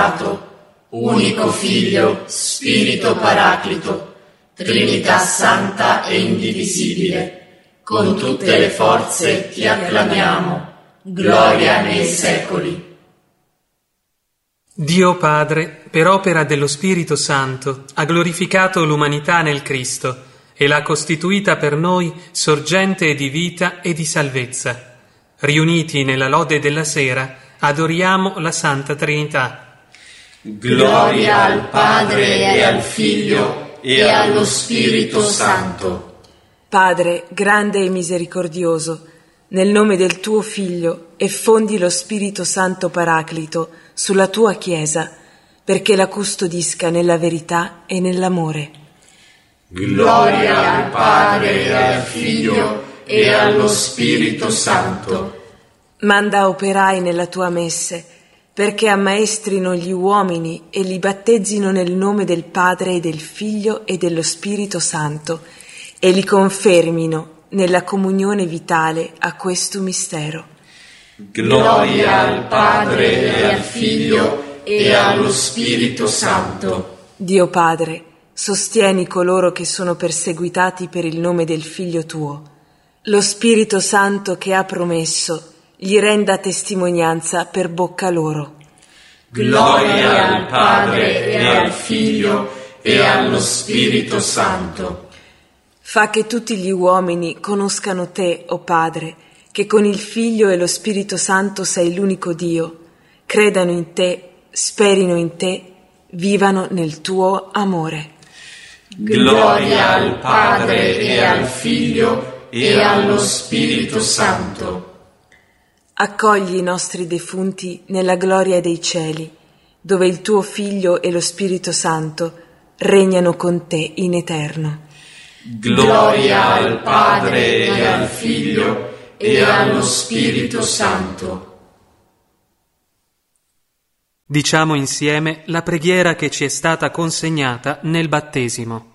unico Figlio, Spirito Paraclito, Trinità Santa e indivisibile, con tutte le forze ti acclamiamo. Gloria nei secoli. Dio Padre, per opera dello Spirito Santo, ha glorificato l'umanità nel Cristo e l'ha costituita per noi sorgente di vita e di salvezza. Riuniti nella lode della sera, adoriamo la Santa Trinità. Gloria al Padre e al Figlio e allo Spirito Santo. Padre, grande e misericordioso, nel nome del tuo Figlio, effondi lo Spirito Santo Paraclito sulla tua Chiesa, perché la custodisca nella verità e nell'amore. Gloria al Padre e al Figlio e allo Spirito Santo. Manda operai nella tua messe, perché ammaestrino gli uomini e li battezzino nel nome del Padre e del Figlio e dello Spirito Santo, e li confermino nella comunione vitale a questo mistero. Gloria al Padre e al Figlio e allo Spirito Santo. Dio Padre, sostieni coloro che sono perseguitati per il nome del Figlio tuo. Lo Spirito Santo che ha promesso gli renda testimonianza per bocca loro. Gloria al Padre e al Figlio e allo Spirito Santo. Fa che tutti gli uomini conoscano te, o Padre, che con il Figlio e lo Spirito Santo sei l'unico Dio, credano in te, sperino in te, vivano nel tuo amore. Gloria al Padre e al Figlio e allo Spirito Santo. Accogli i nostri defunti nella gloria dei cieli, dove il tuo Figlio e lo Spirito Santo regnano con te in eterno. Gloria al Padre e al Figlio e allo Spirito Santo. Diciamo insieme la preghiera che ci è stata consegnata nel battesimo.